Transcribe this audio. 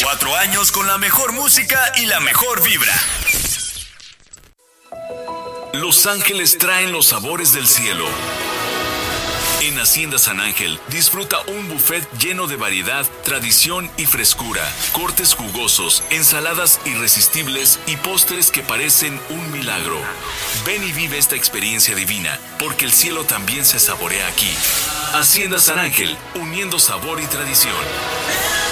4 años con la mejor música y la mejor vibra. Los Ángeles traen los sabores del cielo. En Hacienda San Ángel, disfruta un buffet lleno de variedad, tradición y frescura, cortes jugosos, ensaladas irresistibles y postres que parecen un milagro. Ven y vive esta experiencia divina, porque el cielo también se saborea aquí. Hacienda San Ángel, uniendo sabor y tradición.